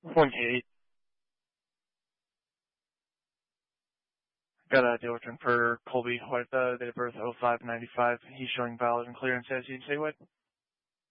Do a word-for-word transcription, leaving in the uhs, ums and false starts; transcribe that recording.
twenty-eight. Got a deal return for Colby White, uh, date of birth oh five ninety-five. He's showing valid and clearance as you say what?